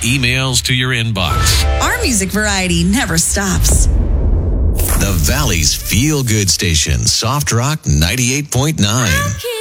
emails to your inbox. Our music variety never stops. The Valley's feel-good station, Soft Rock 98.9.